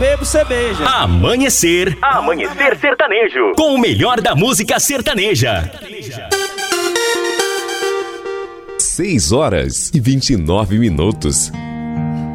bebo cerveja. Amanhecer Sertanejo. Com o melhor da música sertaneja. 6 horas e 29 minutos.